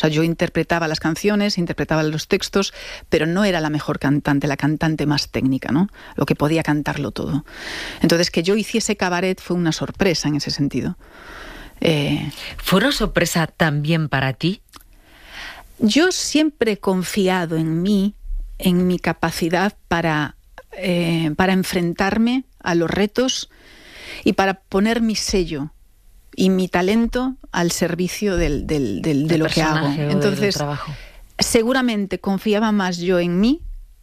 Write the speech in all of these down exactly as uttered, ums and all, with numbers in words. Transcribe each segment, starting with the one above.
sea, yo interpretaba las canciones, interpretaba los textos, pero no era la mejor cantante, la cantante más técnica, ¿no? Lo que podía cantarlo todo. Entonces, que yo hiciese cabaret fue una sorpresa en ese sentido. Eh, ¿Fue una sorpresa también para ti? Yo siempre he confiado en mí, en mi capacidad para, eh, para enfrentarme a los retos y para poner mi sello y mi talento al servicio del, del, del, de lo que hago. Entonces, seguramente confiaba más yo en mí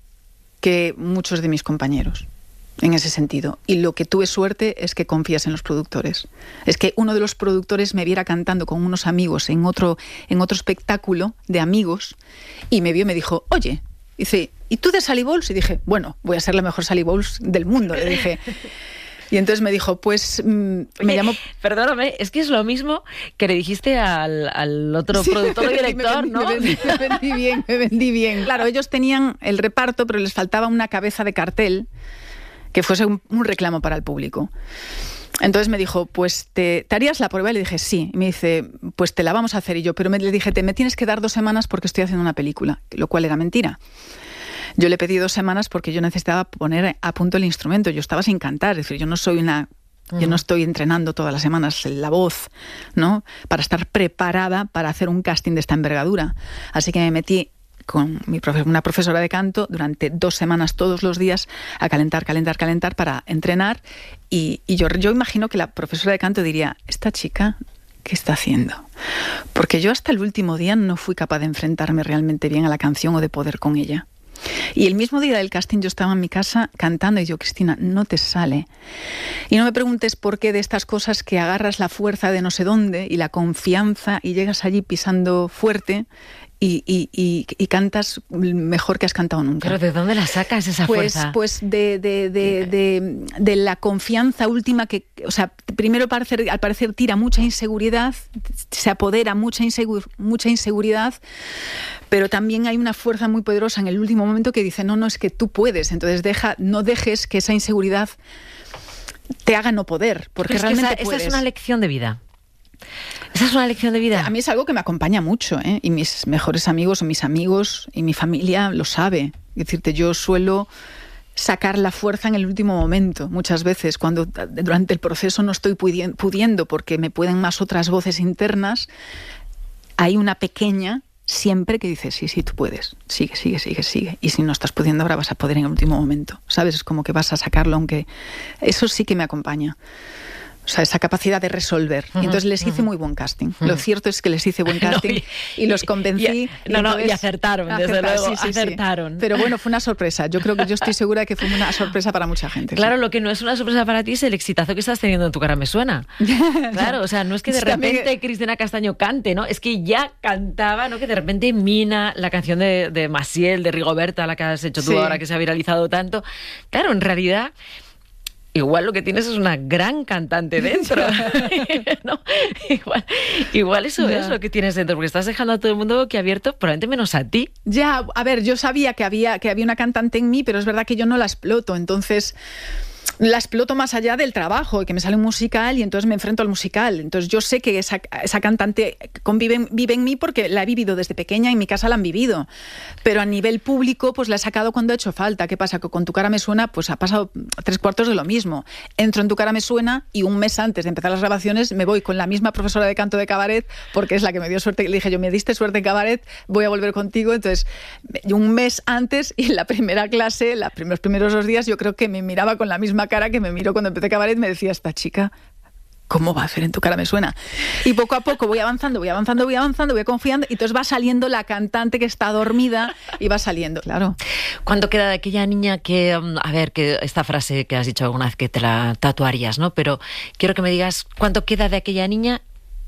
que muchos de mis compañeros, en ese sentido. Y lo que tuve suerte es que confías en los productores. Es que uno de los productores me viera cantando con unos amigos en otro, en otro espectáculo de amigos y me vio y me dijo, oye, dice, ¿y tú de Sally Bowles? Y dije, bueno, voy a ser la mejor Sally Bowles del mundo, le dije. Y entonces me dijo, pues mmm, me llamó... Perdóname, es que es lo mismo que le dijiste al, al otro sí, productor y director, vendí, ¿no? Me vendí, me vendí bien, me vendí bien. Claro, ellos tenían el reparto, pero les faltaba una cabeza de cartel que fuese un, un reclamo para el público. Entonces me dijo, pues te, ¿te harías la prueba? Y le dije, sí. Y me dice, pues te la vamos a hacer. Y yo, pero me, le dije, te me tienes que dar dos semanas porque estoy haciendo una película, lo cual era mentira. Yo le pedí dos semanas porque yo necesitaba poner a punto el instrumento. Yo estaba sin cantar, es decir, yo no soy una... Uh-huh. Yo no estoy entrenando todas las semanas la voz, ¿no? Para estar preparada para hacer un casting de esta envergadura. Así que me metí con mi profe- una profesora de canto durante dos semanas todos los días a calentar, calentar, calentar para entrenar. Y, y yo, yo imagino que la profesora de canto diría, esta chica... ¿qué está haciendo? Porque yo hasta el último día no fui capaz de enfrentarme realmente bien a la canción o de poder con ella. Y el mismo día del casting yo estaba en mi casa cantando y yo, Cristina, no te sale. Y no me preguntes por qué de estas cosas que agarras la fuerza de no sé dónde y la confianza y llegas allí pisando fuerte y, y, y, y cantas mejor que has cantado nunca. ¿Pero de dónde la sacas esa pues, fuerza? Pues de, de, de, de, de la confianza última que, o sea, primero parecer, al parecer tira mucha inseguridad, se apodera mucha, insegu- mucha inseguridad, pero también hay una fuerza muy poderosa en el último momento que dice, no, no, es que tú puedes, entonces deja, no dejes que esa inseguridad te haga no poder, porque realmente esa, puedes. Esa es una lección de vida. Esa es una lección de vida. A mí es algo que me acompaña mucho, ¿eh? Y mis mejores amigos o mis amigos y mi familia lo sabe. Es decirte, yo suelo sacar la fuerza en el último momento, muchas veces, cuando durante el proceso no estoy pudiendo porque me pueden más otras voces internas, hay una pequeña siempre que dice, sí, sí, tú puedes, sigue, sigue, sigue, sigue. Y si no estás pudiendo, ahora vas a poder en el último momento, ¿sabes? Es como que vas a sacarlo, aunque eso sí que me acompaña. O sea, esa capacidad de resolver. Uh-huh, y entonces les hice uh-huh. muy buen casting. Uh-huh. Lo cierto es que les hice buen casting no, y, y los convencí. Y, y, no, no, y acertaron, desde acertar, luego, sí, sí, acertaron. Sí. Pero bueno, fue una sorpresa. Yo creo que yo estoy segura de que fue una sorpresa para mucha gente. Claro, sí. Lo que no es una sorpresa para ti es el exitazo que estás teniendo en Tu cara me suena. Claro, o sea, no es que de repente Cristina Castaño cante, ¿no? Es que ya cantaba, ¿no? Que de repente mina la canción de, de Maciel, de Rigoberta, la que has hecho tú sí. ahora, que se ha viralizado tanto. Claro, en realidad... igual lo que tienes es una gran cantante dentro. ¿No? igual, igual eso ya. es lo que tienes dentro, porque estás dejando a todo el mundo boquiabierto, probablemente menos a ti. Ya, a ver, yo sabía que había, que había una cantante en mí, pero es verdad que yo no la exploto, entonces... la exploto más allá del trabajo y que me sale un musical y entonces me enfrento al musical. Entonces yo sé que esa, esa cantante convive, vive en mí porque la he vivido desde pequeña y en mi casa la han vivido. Pero a nivel público pues la he sacado cuando ha hecho falta. ¿Qué pasa? Que con Tu cara me suena pues ha pasado tres cuartos de lo mismo. Entro en Tu cara me suena y un mes antes de empezar las grabaciones me voy con la misma profesora de canto de cabaret porque es la que me dio suerte. Le dije yo, me diste suerte en cabaret, voy a volver contigo. Entonces un mes antes y en la primera clase, los primeros, primeros dos días yo creo que me miraba con la misma cara que me miró cuando empecé cabaret, me decía, esta chica, ¿cómo va a hacer En Tu cara me suena? Y poco a poco voy avanzando, voy avanzando, voy avanzando, voy confiando, y entonces va saliendo la cantante que está dormida y va saliendo, claro. ¿Cuánto queda de aquella niña que, a ver, que esta frase que has dicho alguna vez que te la tatuarías, ¿no? Pero quiero que me digas, ¿cuánto queda de aquella niña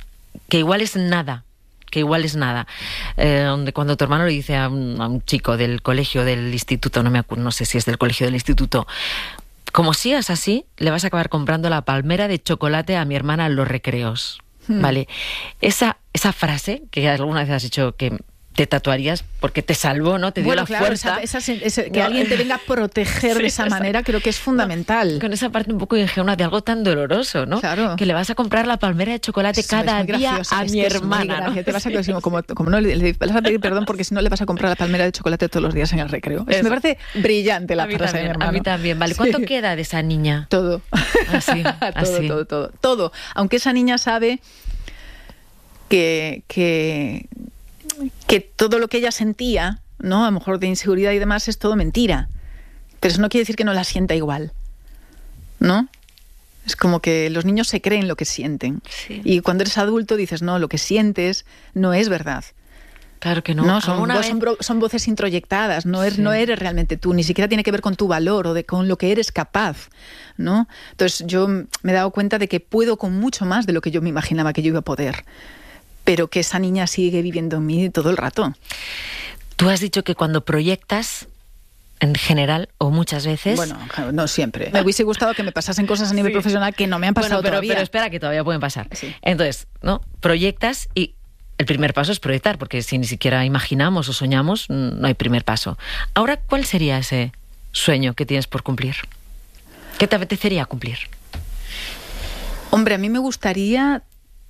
que igual es nada? que igual es nada, eh, donde cuando tu hermano le dice a un, a un chico del colegio, del instituto, no me acuerdo, no sé si es del colegio del instituto, como sigas así, le vas a acabar comprando la palmera de chocolate a mi hermana en los recreos, hmm. ¿vale? Esa, esa frase que alguna vez has dicho que te tatuarías porque te salvó, ¿no? Te dio bueno, la claro, fuerza. Esa, esa, esa, que no. alguien te venga a proteger sí, de esa manera, creo que es fundamental. No, con esa parte un poco ingenua de algo tan doloroso, ¿no? Claro. Que le vas a comprar la palmera de chocolate Eso cada día a es mi que hermana, ¿no? Te vas a, como, como no, le vas a pedir perdón porque si no le vas a comprar la palmera de chocolate todos los días en el recreo. Eso. Me parece brillante la frase de mi hermano. A mí también, vale. ¿Cuánto sí. queda de esa niña? Todo. Así, todo, así. todo, todo, todo. Aunque esa niña sabe que... que que todo lo que ella sentía, ¿no? A lo mejor de inseguridad y demás, es todo mentira. Pero eso no quiere decir que no la sienta igual, ¿no? Es como que los niños se creen lo que sienten. Sí. Y cuando eres adulto dices, no, lo que sientes no es verdad. Claro que no. No, son, vez... son, son voces introyectadas, no, er, sí. no eres realmente tú, ni siquiera tiene que ver con tu valor o de, con lo que eres capaz, ¿no? Entonces yo me he dado cuenta de que puedo con mucho más de lo que yo me imaginaba que yo iba a poder. Pero que esa niña sigue viviendo en mí todo el rato. Tú has dicho que cuando proyectas, en general, o muchas veces... Bueno, no siempre. Me hubiese gustado que me pasasen cosas a nivel sí. profesional que no me han pasado bueno, pero, todavía. Pero espera, que todavía pueden pasar. Sí. Entonces, ¿no? Proyectas y el primer paso es proyectar, porque si ni siquiera imaginamos o soñamos, no hay primer paso. Ahora, ¿cuál sería ese sueño que tienes por cumplir? ¿Qué te apetecería cumplir? Hombre, a mí me gustaría...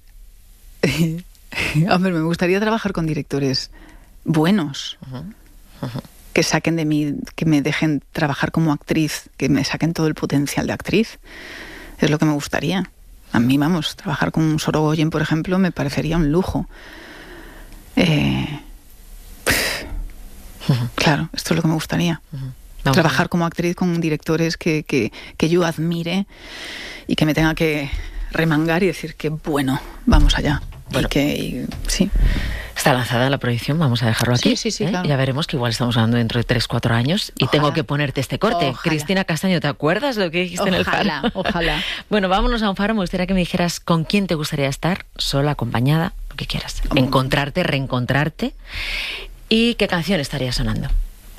Hombre, me gustaría trabajar con directores buenos, uh-huh. Uh-huh. que saquen de mí, que me dejen trabajar como actriz, que me saquen todo el potencial de actriz. Es lo que me gustaría. A mí, vamos, trabajar con Sorogoyen, por ejemplo, me parecería un lujo. Eh, uh-huh. Claro, esto es lo que me gustaría. Uh-huh. No, trabajar no. como actriz con directores que, que, que yo admire y que me tenga que remangar y decir que bueno, vamos allá. Bueno, y que, y, sí. Está lanzada la proyección, vamos a dejarlo aquí. Sí, sí, sí, ¿eh? claro. Ya veremos que igual estamos hablando dentro de tres, cuatro años y ojalá. Tengo que ponerte este corte. Ojalá. Cristina Castaño, ¿te acuerdas lo que dijiste ojalá, en el faro? Ojalá, ojalá. Bueno, vámonos a un faro. Me gustaría que me dijeras con quién te gustaría estar, sola, acompañada, lo que quieras. Oh. Encontrarte, reencontrarte. ¿Y qué canción estaría sonando?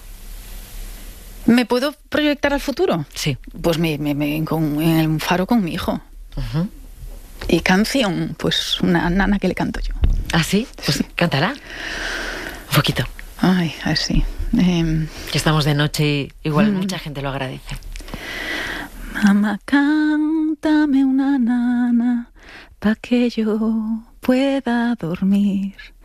¿Me puedo proyectar al futuro? Sí. Pues me, me, me, con, en el faro con mi hijo. Uh-huh. Y canción, pues una nana que le canto yo. ¿Ah, sí? Pues sí. Cántala. Un poquito. Ay, a ver sí. Eh... Que estamos de noche y igual mm. mucha gente lo agradece. Mamá, cántame una nana pa' que yo pueda dormir.